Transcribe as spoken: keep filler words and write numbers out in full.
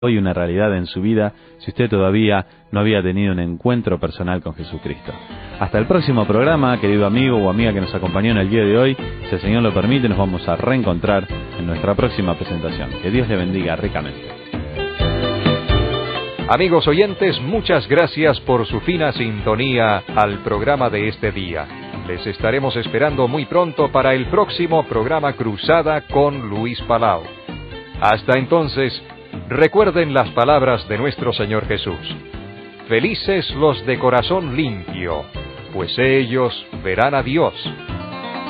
hoy una realidad en su vida si usted todavía no había tenido un encuentro personal con Jesucristo. Hasta el próximo programa, querido amigo o amiga que nos acompañó en el día de hoy. Si el Señor lo permite, nos vamos a reencontrar en nuestra próxima presentación. Que Dios le bendiga ricamente. Amigos oyentes, muchas gracias por su fina sintonía al programa de este día. Les estaremos esperando muy pronto para el próximo programa Cruzada con Luis Palau. Hasta entonces, recuerden las palabras de nuestro Señor Jesús. Felices los de corazón limpio, pues ellos verán a Dios.